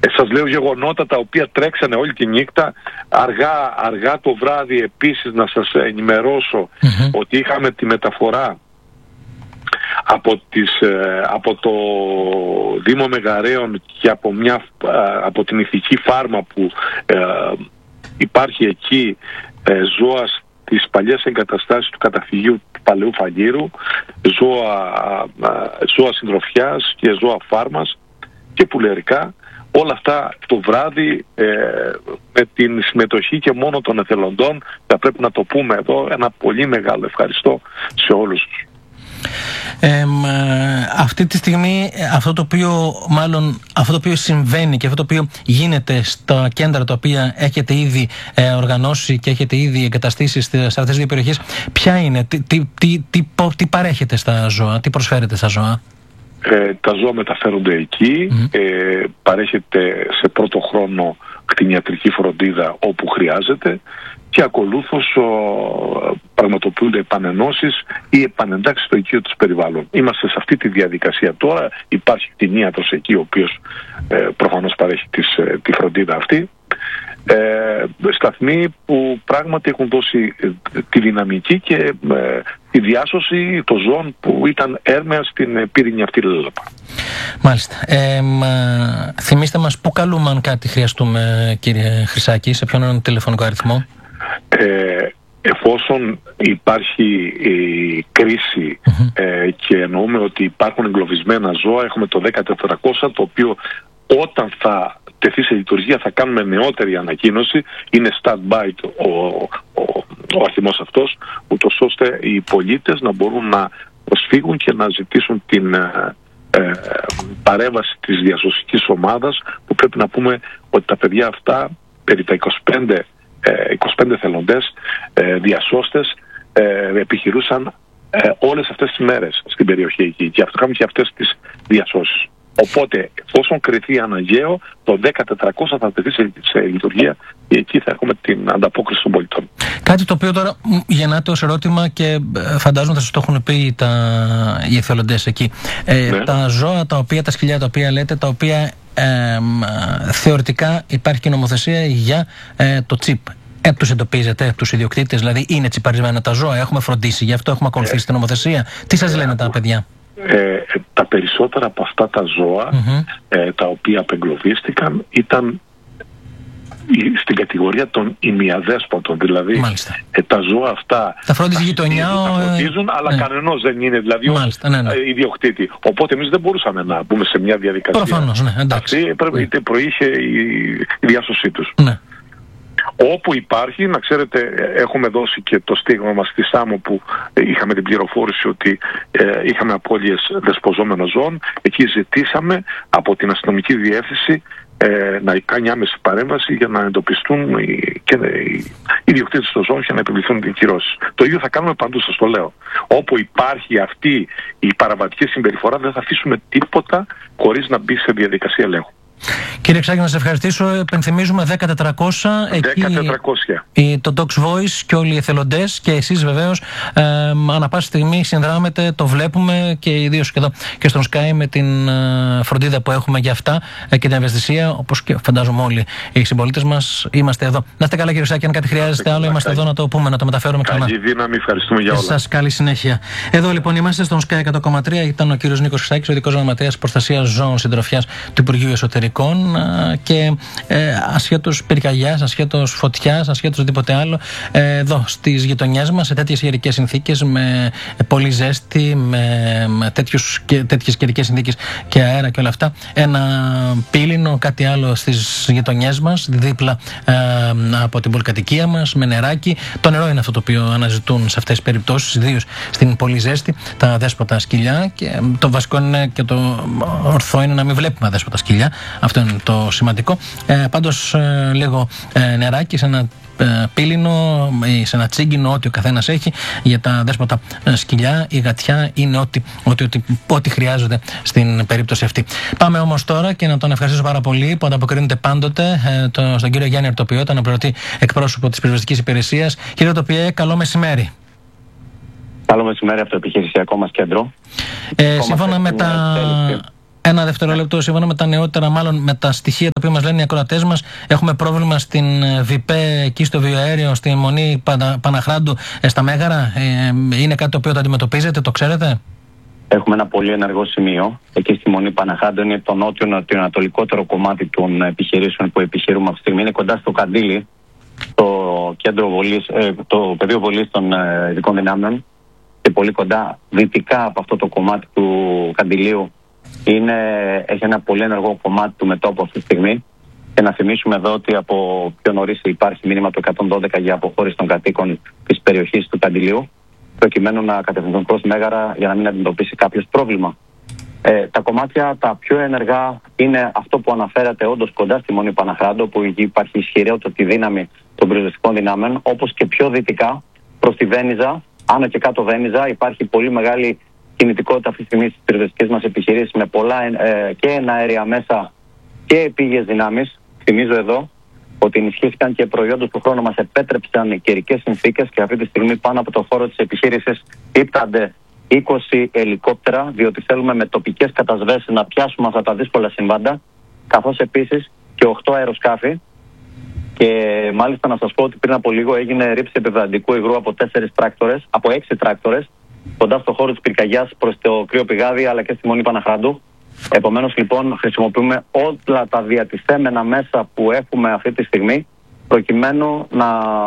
Σας λέω γεγονότα τα οποία τρέξανε όλη τη νύχτα. Αργά το βράδυ επίσης να σας ενημερώσω ότι είχαμε τη μεταφορά από το Δήμο Μεγαρέων και από την ηθική φάρμα που υπάρχει εκεί, ζώα στις παλιές εγκαταστάσεις του καταφυγίου του Παλαιού Φαγύρου, ζώα συντροφιάς και ζώα φάρμας και πουλερικά. Όλα αυτά το βράδυ με την συμμετοχή και μόνο των εθελοντών. Θα πρέπει να το πούμε εδώ, ένα πολύ μεγάλο ευχαριστώ σε όλους τους. Αυτή τη στιγμή αυτό το οποίο συμβαίνει και αυτό το οποίο γίνεται στα κέντρα τα οποία έχετε ήδη οργανώσει και έχετε ήδη εγκαταστήσει σε αυτές τις δύο περιοχές, ποια είναι, τι παρέχετε στα ζώα, τι προσφέρετε στα ζώα? Τα ζώα μεταφέρονται εκεί, παρέχεται σε πρώτο χρόνο κτηνιατρική φροντίδα όπου χρειάζεται και ακολούθως πραγματοποιούνται επανενώσεις ή επανεντάξεις στο οικείο τους περιβάλλον. Είμαστε σε αυτή τη διαδικασία τώρα. Υπάρχει κτηνίατρος εκεί ο οποίος προφανώς παρέχει τη φροντίδα αυτή. Σταθμοί που πράγματι έχουν δώσει τη δυναμική και τη διάσωση των ζώων που ήταν έρμεα στην πύρινη αυτή λέλαπα. Μάλιστα. Θυμήστε μας πού καλούμε αν κάτι χρειαστούμε, κύριε Χρυσάκη, σε ποιον είναι το τηλεφωνικό αριθμό? Εφόσον υπάρχει η κρίση και εννοούμε ότι υπάρχουν εγκλωβισμένα ζώα, έχουμε το 10400, το οποίο όταν θα τεθεί σε λειτουργία θα κάνουμε νεότερη ανακοίνωση. Είναι stand-by ο αριθμός αυτός, ούτως ώστε οι πολίτες να μπορούν να προσφύγουν και να ζητήσουν την παρέμβαση της διασωσικής ομάδας, που πρέπει να πούμε ότι τα παιδιά αυτά, περί τα 25 θελοντές, διασώστες, επιχειρούσαν όλες αυτές τις μέρες στην περιοχή εκεί και είχαμε και αυτές τις διασώσεις. Οπότε, εφόσον κριθεί αναγκαίο, το 10400 θα τεθεί σε λειτουργία και εκεί θα έχουμε την ανταπόκριση των πολιτών. Κάτι το οποίο τώρα γεννάται ως ερώτημα και φαντάζομαι θα σας το έχουν πει οι εθελοντές εκεί. Τα ζώα, τα σκυλιά τα οποία λέτε, τα οποία θεωρητικά υπάρχει και νομοθεσία για το τσιπ. Τους εντοπίζετε, τους ιδιοκτήτες, δηλαδή είναι τσιπαρισμένα τα ζώα, έχουμε φροντίσει, γι' αυτό έχουμε ακολουθήσει την νομοθεσία. Τι σας λένε τα παιδιά? Τα περισσότερα από αυτά τα ζώα τα οποία απεγκλωβίστηκαν ήταν στην κατηγορία των ημιαδέσποτων, δηλαδή τα ζώα αυτά τα φρόντιζε η γειτονιά, τα φροντίζουν, αλλά κανενός δεν είναι δηλαδή ιδιοκτήτη. Οπότε εμείς δεν μπορούσαμε να μπούμε σε μια διαδικασία. Προφανώς, αυτή προείχε η διάσωσή τους. Όπου υπάρχει, να ξέρετε, έχουμε δώσει και το στίγμα μας στη Σάμο που είχαμε την πληροφόρηση ότι είχαμε απώλειες δεσποζόμενων ζώων. Εκεί ζητήσαμε από την αστυνομική διεύθυνση να κάνει άμεση παρέμβαση για να εντοπιστούν και οι ιδιοκτήτες των ζώων και να επιβληθούν οι κυρώσεις. Το ίδιο θα κάνουμε παντού, σας το λέω. Όπου υπάρχει αυτή η παραβατική συμπεριφορά, δεν θα αφήσουμε τίποτα χωρίς να μπει σε διαδικασία ελέγχου. Κύριε Ξάκη, να σας ευχαριστήσω. Επενθυμίζουμε 10400. Εκεί το Docs Voice και όλοι οι εθελοντές και εσείς βεβαίως ανά πάση στιγμή συνδράμετε, το βλέπουμε και ιδίως και εδώ και στον Sky με την φροντίδα που έχουμε για αυτά και την ευαισθησία, όπως και φαντάζομαι όλοι οι συμπολίτες μας. Είμαστε εδώ. Να είστε καλά, κύριε Ξάκη. Αν κάτι χρειάζεται άλλο, είμαστε εδώ να το πούμε, να το μεταφέρουμε ξανά. Καλή δύναμη, ευχαριστούμε για όλα. Σας καλή συνέχεια. Εδώ λοιπόν είμαστε στον Sky 100,3. Ήταν ο κύριος Νίκος Χρυσάκης, ο ειδικός γραμματέας προστασίας ζώων συντροφιάς του Υπουργείου Εσωτερικών. Και ασχέτως πυρκαγιάς, ασχέτως φωτιάς, ασχέτως τίποτε άλλο, εδώ στις γειτονιές μας, σε τέτοιες καιρικές συνθήκες, με πολύ ζέστη, με τέτοιες καιρικές συνθήκες και αέρα και όλα αυτά, ένα πύληνο, κάτι άλλο στις γειτονιές μας, δίπλα από την πολυκατοικία μας, με νεράκι. Το νερό είναι αυτό το οποίο αναζητούν σε αυτές τις περιπτώσεις, ιδίως στην πολύ ζέστη, τα αδέσποτα σκυλιά. Και το βασικό είναι και το ορθό είναι να μην βλέπουμε αδέσποτα σκυλιά. Αυτό είναι το σημαντικό. Πάντως λίγο νεράκι σε ένα πύληνο ή σε ένα τσίγκινο, ό,τι ο καθένας έχει, για τα δέσποτα σκυλιά ή γατιά, είναι ό,τι χρειάζονται στην περίπτωση αυτή. Πάμε όμως τώρα και να τον ευχαριστήσω πάρα πολύ που ανταποκρίνεται πάντοτε στον κύριο Γιάννη Αρτοπιώτα, αναπληρωτή εκπρόσωπο της Πυροσβεστικής Υπηρεσίας. Κύριε Αρτοπιέ, καλό μεσημέρι. Καλό μεσημέρι από το επιχειρησιακό μας κέντρο. Σύμφωνα με τα Ένα δευτερόλεπτο, σύμφωνα με τα νεότερα, μάλλον με τα στοιχεία τα οποία μας λένε οι ακροατές μας, έχουμε πρόβλημα στην ΒΙΠΕ, εκεί στο βιοαέριο, στη Μονή Παναχράντου, στα Μέγαρα. Είναι κάτι το οποίο το αντιμετωπίζετε, το ξέρετε? Έχουμε ένα πολύ ενεργό σημείο. Εκεί στη Μονή Παναχράντου, είναι το νότιο-ανατολικότερο κομμάτι των επιχειρήσεων που επιχειρούμε αυτή τη στιγμή. Είναι κοντά στο Καντήλι, το κέντρο βολής, το πεδίο βολής των ειδικών δυνάμεων, και πολύ κοντά δυτικά από αυτό το κομμάτι του Καντηλίου έχει ένα πολύ ενεργό κομμάτι του μετώπου αυτή τη στιγμή. Και να θυμίσουμε εδώ ότι από πιο νωρίς υπάρχει μήνυμα του 112 για αποχώρηση των κατοίκων της περιοχής του Καντηλίου, προκειμένου να κατευθυνθούν προς Μέγαρα για να μην αντιμετωπίσει κάποιο πρόβλημα. Τα κομμάτια τα πιο ενεργά είναι αυτό που αναφέρατε, όντως κοντά στη Μονή Παναχράντου, που υπάρχει ισχυρότερη δύναμη των πυροσβεστικών δυνάμεων, όπως και πιο δυτικά προς τη Βένιζα, άνω και κάτω Βένιζα. Υπάρχει πολύ μεγάλη κινητικότητα αυτή τη στιγμή στις πυροσβεστικές μας επιχειρήσεις, με πολλά και εναέρια μέσα και επίγειες δυνάμεις. Θυμίζω εδώ ότι ενισχύθηκαν και προϊόντα του χρόνου μας επέτρεψαν οι καιρικές συνθήκες, και αυτή τη στιγμή πάνω από το χώρο της επιχείρησης ύπτανται 20 ελικόπτερα, διότι θέλουμε με τοπικές κατασβέσεις να πιάσουμε αυτά τα δύσκολα συμβάντα, καθώς επίσης και 8 αεροσκάφη. Και μάλιστα να σας πω ότι πριν από λίγο έγινε ρήψη επιβραντικού υγρού από 6 τράκτορες, κοντά στο χώρο της πυρκαγιάς προς το κρύο πηγάδι, αλλά και στη Μονή Παναχράντου. Επομένως λοιπόν χρησιμοποιούμε όλα τα διατηθέμενα μέσα που έχουμε αυτή τη στιγμή, προκειμένου να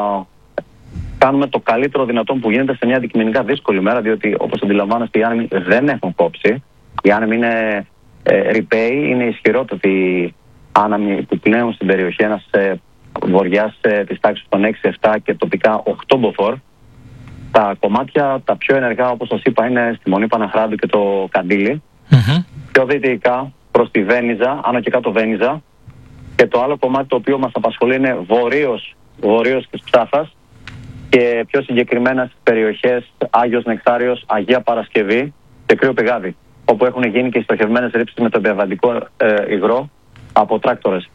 κάνουμε το καλύτερο δυνατόν που γίνεται σε μια αντικειμενικά δύσκολη μέρα, διότι όπως αντιλαμβάνεστε οι άνεμοι δεν έχουν κόψει. Οι άνεμοι είναι ρηπαίοι, είναι ισχυρότατοι άνεμοι που πνέουν στην περιοχή, ένας βοριάς της τάξης των 6-7 και τοπικά 8 μποφόρ. Τα κομμάτια τα πιο ενεργά, όπως σας είπα, είναι στη Μονή Παναχράντου και το Καντήλι. Πιο δυτικά προς τη Βένιζα, άνω και κάτω Βένιζα. Και το άλλο κομμάτι το οποίο μας απασχολεί είναι βορείος της Ψάθας, και πιο συγκεκριμένα στις περιοχές Άγιος Νεκτάριος, Αγία Παρασκευή και Κρύο Πηγάδι, όπου έχουν γίνει και στοχευμένες ρήψεις με το επιβραντικό υγρό από τράκτορες.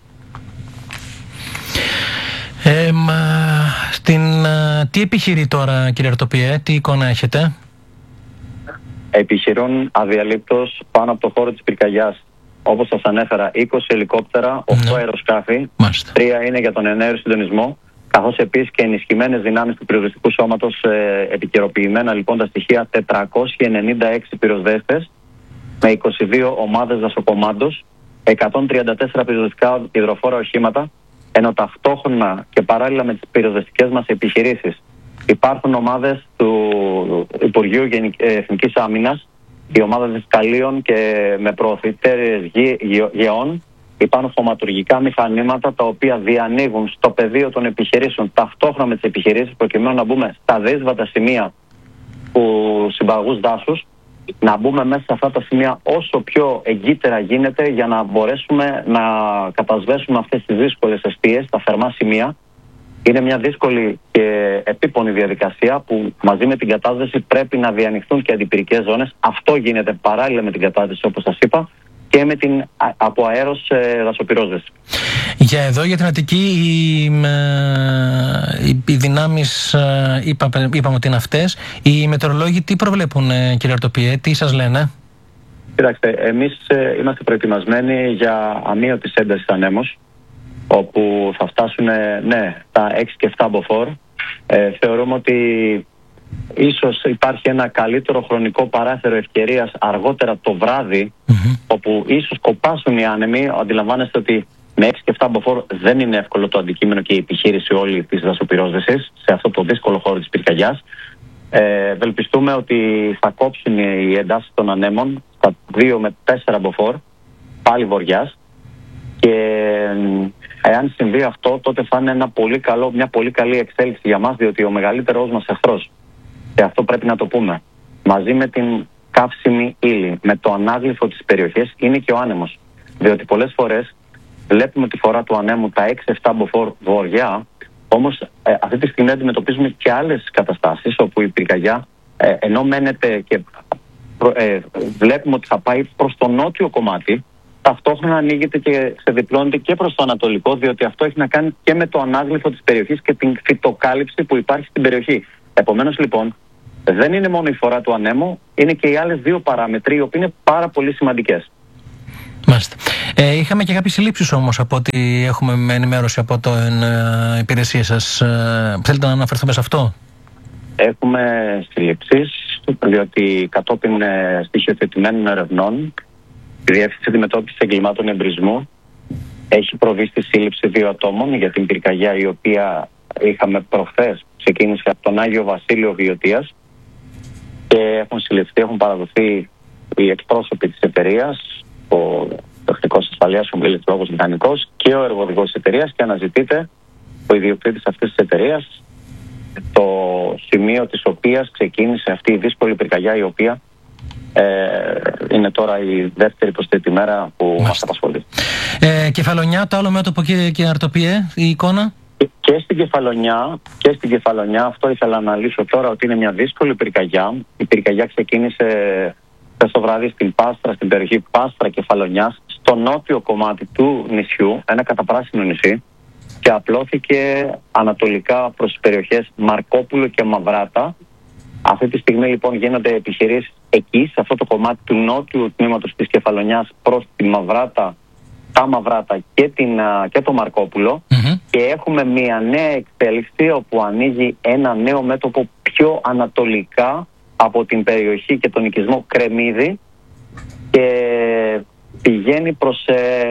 Τι επιχειρεί τώρα, κύριε Αρτοπιέ, τι εικόνα έχετε? Επιχειρούν αδιαλείπτως πάνω από το χώρο της πυρκαγιάς, όπως σας ανέφερα, 20 ελικόπτερα, 8 αεροσκάφη, 3 είναι για τον εναέριο συντονισμό, καθώς επίσης και ενισχυμένες δυνάμεις του πυροσβεστικού σώματος, επικαιροποιημένα λοιπόν τα στοιχεία, 496 πυροσβέστες με 22 ομάδες δασοκομάντος, 134 πυροσβεστικά υδροφόρα οχήματα, ενώ ταυτόχρονα και παράλληλα με τις πυροσβεστικές μας επιχειρήσεις υπάρχουν ομάδες του Υπουργείου Εθνικής Άμυνας, η ομάδα διδασκαλίων και με προωθητές γεών. Υπάρχουν χωματουργικά μηχανήματα τα οποία διανοίγουν στο πεδίο των επιχειρήσεων ταυτόχρονα με τις επιχειρήσεις, προκειμένου να μπούμε στα δύσβατα σημεία του συμπαγούς δάσους, να μπούμε μέσα σε αυτά τα σημεία όσο πιο εγκύτερα γίνεται, για να μπορέσουμε να κατασβέσουμε αυτές τις δύσκολες εστίες, τα θερμά σημεία. Είναι μια δύσκολη και επίπονη διαδικασία που μαζί με την κατάσβεση πρέπει να διανοιχθούν και αντιπυρικές ζώνες. Αυτό γίνεται παράλληλα με την κατάσβεση, όπως σας είπα, και με την από αέρος δασοπυρόσβεση. Για εδώ, για την Αττική, οι δυνάμεις είπαμε ότι είναι αυτές. Οι μετεωρολόγοι τι προβλέπουν, κύριε Αρτοπιέ, τι σας λένε? Κοιτάξτε, εμείς είμαστε προετοιμασμένοι για αμύωτης έντασης ανέμους, όπου θα φτάσουν τα 6 και 7 μποφόρ. Θεωρούμε ότι ίσως υπάρχει ένα καλύτερο χρονικό παράθυρο ευκαιρίας αργότερα το βράδυ, όπου ίσως κοπάσουν οι άνεμοι. Αντιλαμβάνεστε ότι με 6 και 7 μποφόρ δεν είναι εύκολο το αντικείμενο και η επιχείρηση όλη της δασοπυρόσβεσης σε αυτό το δύσκολο χώρο της πυρκαγιάς. Ευελπιστούμε ότι θα κόψουν οι εντάσεις των ανέμων στα 2 με 4 μποφόρ, πάλι βοριάς, και εάν συμβεί αυτό, τότε θα είναι μια πολύ καλή εξέλιξη για μας, διότι ο μεγαλύτερος μας εχθρός, και αυτό πρέπει να το πούμε, μαζί με την καύσιμη ύλη, με το ανάγλυφο της περιοχής, είναι και ο άνεμος. Διότι πολλές φορές βλέπουμε τη φορά του ανέμου τα 6-7 μποφόρ βορειά, όμως αυτή τη στιγμή αντιμετωπίζουμε και άλλες καταστάσεις, όπου η πυρκαγιά ενώ μένεται και βλέπουμε ότι θα πάει προς το νότιο κομμάτι, ταυτόχρονα ανοίγεται και ξεδιπλώνεται και προς το ανατολικό, διότι αυτό έχει να κάνει και με το ανάγλυφο της περιοχής και την φυτοκάλυψη που υπάρχει στην περιοχή. Επομένως λοιπόν, δεν είναι μόνο η φορά του ανέμου, είναι και οι άλλες δύο παράμετροι, οι οποίοι είναι πάρα πολύ σημαντικές. Μάλιστα. Είχαμε και κάποιες συλλήψεις όμως από ό,τι έχουμε με ενημέρωση από την υπηρεσία σας. Θέλετε να αναφερθούμε σε αυτό? Έχουμε συλλήψεις, διότι κατόπιν στοιχειοθετημένων ερευνών η Διεύθυνση Αντιμετώπισης Εγκλημάτων Εμπρισμού έχει προβεί στη σύλληψη 2 ατόμων για την πυρκαγιά, η οποία είχαμε προχθές, ξεκίνησε από τον Άγιο Βασίλειο Βιωτίας, και έχουν συλληφθεί, έχουν παραδοθεί οι εκπρόσωποι της εταιρείας, ο τεχνικός ασφαλείας, ο ηλεκτρολόγος μηχανικός και ο εργοδηγός της εταιρείας, και αναζητείται ο ιδιοκτήτης αυτής της εταιρείας, το σημείο της οποίας ξεκίνησε αυτή η δύσκολη πυρκαγιά, η οποία είναι τώρα η δεύτερη προς τρίτη μέρα που μας απασχολεί. Κεφαλονιά, το άλλο μέτωπο, κύριε Αρτοπιέ, η εικόνα? Και στην Κεφαλονιά, αυτό ήθελα να αναλύσω τώρα, ότι είναι μια δύσκολη πυρκαγιά. Η πυρκαγιά ξεκίνησε χθες το βράδυ στην Πάστρα, στην περιοχή Πάστρα Κεφαλονιάς, στο νότιο κομμάτι του νησιού, ένα καταπράσινο νησί, και απλώθηκε ανατολικά προς τις περιοχές Μαρκόπουλο και Μαυράτα. Αυτή τη στιγμή λοιπόν γίνονται επιχειρήσεις εκεί, σε αυτό το κομμάτι του νότιου τμήματος της Κεφαλονιάς, προς τη Μαυράτα, τα Μαυράτα και το Μαρκόπουλο, και έχουμε μια νέα εξέλιξη όπου ανοίγει ένα νέο μέτωπο πιο ανατολικά από την περιοχή και τον οικισμό Κρεμμύδη και πηγαίνει προς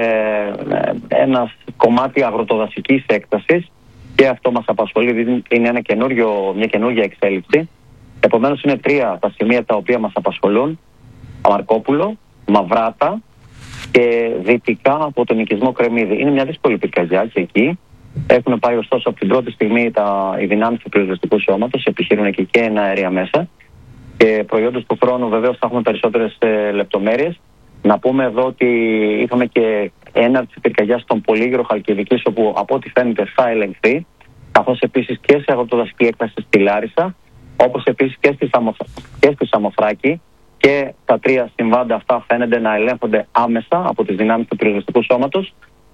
ένα κομμάτι αγροτοδασικής έκτασης, και αυτό μας απασχολεί, είναι μια καινούργια εξέλιξη. Επομένως είναι 3 τα σημεία τα οποία μας απασχολούν: Μαρκόπουλο, Μαυράτα και δυτικά από τον οικισμό Κρεμμύδη. Είναι μια δύσκολη πυρκαγιά και εκεί. Έχουν πάει ωστόσο από την πρώτη στιγμή οι δυνάμεις του πυροσβεστικού σώματος, επιχειρούν εκεί και ένα αέρια μέσα, και προϊόντος του χρόνου βεβαίως θα έχουμε περισσότερες λεπτομέρειες. Να πούμε εδώ ότι είχαμε και έναρξη πυρκαγιάς στον Πολύγυρο Χαλκιδικής, όπου από ό,τι φαίνεται θα ελεγχθεί, καθώς επίσης και σε αγροτοδασική έκταση στη Λάρισα, όπως επίσης και στη Σαμοθράκη, και τα 3 συμβάντα αυτά φαίνεται να ελέγχονται άμεσα από τις δυνάμεις του πυροσβεστικού σώματος.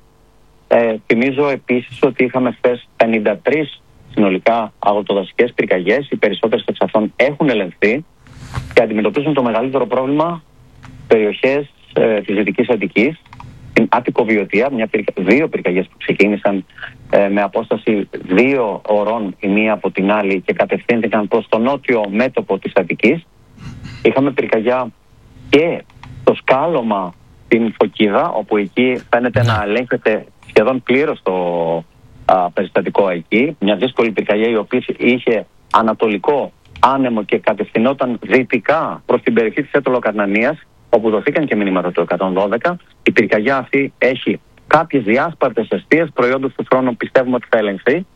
Θυμίζω επίσης ότι είχαμε χθες 53 συνολικά αγροτοδασικές πυρκαγιές, οι περισσότερες εξ αυτών έχουν ελεγχθεί και αντιμετωπίζουν το μεγαλύτερο πρόβλημα περιοχές της Δυτικής Αττικής, την Άττικο Βιωτία, 2 πυρκαγιές που ξεκίνησαν με απόσταση 2 ωρών η μία από την άλλη και κατευθύνθηκαν προς το νότιο μέτωπο της Αττικής. Είχαμε πυρκαγιά και το σκάλωμα στην Φωκίδα, όπου εκεί φαίνεται να ελέγχεται σχεδόν πλήρως το περιστατικό εκεί. Μια δύσκολη πυρκαγιά, η οποία είχε ανατολικό άνεμο και κατευθυνόταν δυτικά προς την περιοχή της Έτωλο-Καρνανίας, όπου δοθήκαν και μηνύματα του 112. Η πυρκαγιά αυτή έχει κάποιες διάσπαρτες αιστείες, προϊόντος του χρόνου πιστεύουμε ότι θα ελεγχθεί.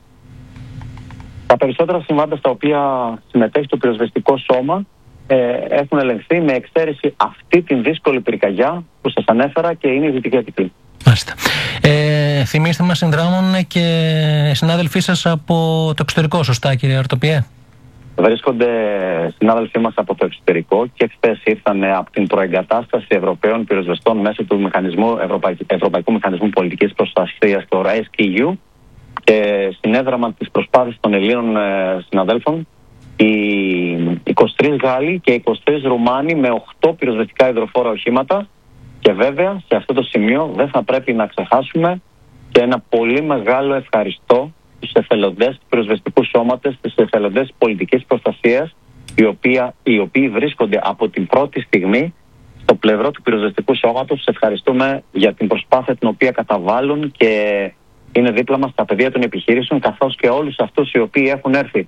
Τα περισσότερα συμβάντα στα οποία συμμετέχει το πυροσβεστικό σώμα έχουν ελεγχθεί, με εξαίρεση αυτή την δύσκολη πυρκαγιά που σας ανέφερα, και είναι η Δυτική Αττική. Μάλιστα. Θυμίστε μας, συνδράμουν και συνάδελφοί σας από το εξωτερικό, σωστά κύριε Αρτοπιέ? Βρίσκονται συνάδελφοί μας από το εξωτερικό και χθες ήρθαν από την προεγκατάσταση Ευρωπαίων πυροσβεστών μέσω του Ευρωπαϊκού Μηχανισμού Πολιτικής Προστασίας, το RescEU, και συνέδραμα της προσπάθειας των Ελλήνων συναδέλφων οι 23 Γάλλοι και 23 Ρουμάνοι με 8 πυροσβεστικά υδροφόρα οχήματα. Και βέβαια σε αυτό το σημείο δεν θα πρέπει να ξεχάσουμε και ένα πολύ μεγάλο ευχαριστώ στους εθελοντές του πυροσβεστικού σώματος, στους εθελοντές της πολιτικής προστασίας, οι οποίοι βρίσκονται από την πρώτη στιγμή στο πλευρό του πυροσβεστικού σώματος. Τους ευχαριστούμε για την προσπάθεια την οποία καταβάλουν και είναι δίπλα μας στα πεδία των επιχειρήσεων, καθώς και όλους αυτούς οι οποίοι έχουν έρθει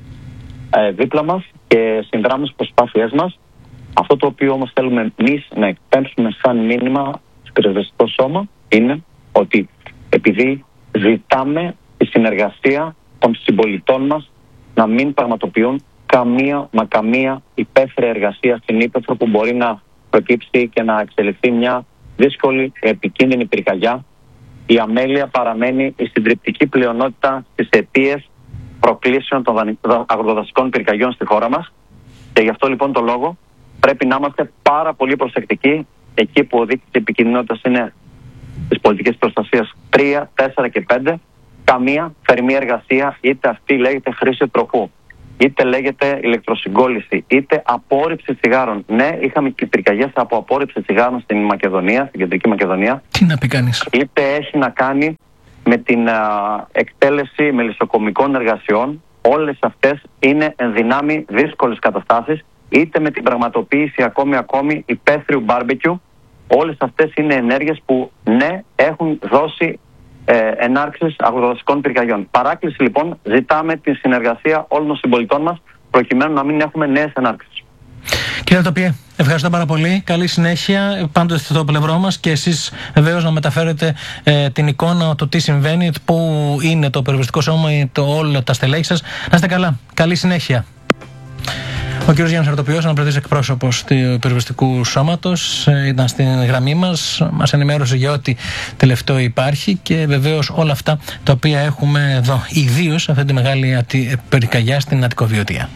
δίπλα μας και συνδράμουν στις προσπάθειές μας. Αυτό το οποίο όμως θέλουμε εμείς να εκπέμψουμε σαν μήνυμα στο πυροσβεστικό σώμα είναι ότι επειδή ζητάμε τη συνεργασία των συμπολιτών μας να μην πραγματοποιούν καμία υπαίθρια εργασία στην ύπαιθρο, που μπορεί να προκύψει και να εξελιχθεί μια δύσκολη, επικίνδυνη πυρκαγιά. Η αμέλεια παραμένει η συντριπτική πλειονότητα στις αιτίες προκλήσεων των αγροδασικών πυρκαγιών στη χώρα μας, και γι' αυτό λοιπόν το λόγο πρέπει να είμαστε πάρα πολύ προσεκτικοί εκεί που ο δείκτης επικινδυνότητας είναι της πολιτικής προστασίας 3, 4 και 5. Καμία θερμή εργασία, είτε αυτή λέγεται χρήση τροχού, είτε λέγεται ηλεκτροσυγκόλληση, είτε απόρριψη τσιγάρων. Ναι, είχαμε και πυρκαγιές από απόρριψη τσιγάρων στην Μακεδονία, στην Κεντρική Μακεδονία. Τι να πει κανείς. Είτε έχει να κάνει με την εκτέλεση μελισσοκομικών εργασιών. Όλες αυτές είναι εν δυνάμει δύσκολες καταστάσεις, είτε με την πραγματοποίηση ακόμη υπαίθριου μπάρμπεκιου. Όλες αυτές είναι ενέργειες που ναι, έχουν δώσει ενάρξεις αγροδασικών πυρκαγιών. Παράκληση λοιπόν, ζητάμε τη συνεργασία όλων των συμπολιτών μας προκειμένου να μην έχουμε νέες ενάρξεις. Κύριε Τοπιέ, ευχαριστώ πάρα πολύ. Καλή συνέχεια. Πάντοτε στο πλευρό μας και εσείς βεβαίως να μεταφέρετε την εικόνα, το τι συμβαίνει, πού είναι το περιβαλλοντικό σώμα, όλα τα στελέχη σας. Να είστε καλά. Καλή συνέχεια. Ο κ. Γιάννης Αρτοπιός, αναπληρωτής εκπρόσωπος του Περιβαλλοντικού Σώματος, ήταν στην γραμμή μας, μας ενημέρωσε για ό,τι τελευταίο υπάρχει και βεβαίως όλα αυτά τα οποία έχουμε εδώ, ιδίως αυτή τη μεγάλη πυρκαγιά στην Αττικοβιωτία.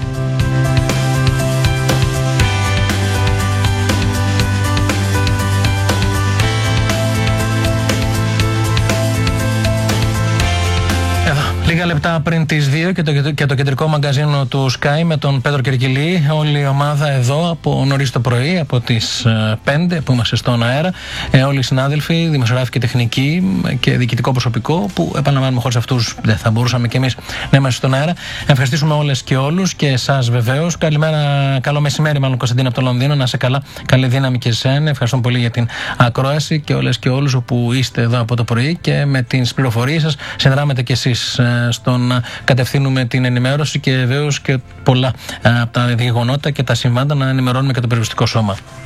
Λίγα λεπτά πριν τις 2 και το κεντρικό μαγκαζίνο του Sky με τον Πέτρο Κερκυλή. Όλη η ομάδα εδώ από νωρίς το πρωί, από τις 5 που είμαστε στον αέρα. Όλοι οι συνάδελφοι, δημοσιογράφοι και τεχνικοί και διοικητικό προσωπικό που επαναλαμβάνουμε, χωρίς αυτούς δεν θα μπορούσαμε κι εμείς να είμαστε στον αέρα. Ευχαριστήσουμε όλες και όλους και εσάς βεβαίως. Καλημέρα, καλό μεσημέρι μάλλον Κωνσταντίνα από το Λονδίνο. Να είσαι καλά, καλή δύναμη και εσένα. Ευχαριστούμε πολύ για την ακρόαση και όλες και όλους που είστε εδώ από το πρωί και με τις πληροφορίες σας συνδράμετε κι εσείς στο να κατευθύνουμε την ενημέρωση και βεβαίως και πολλά από τα γεγονότα και τα συμβάντα να ενημερώνουμε και το Περιβαλλοντικό Σώμα.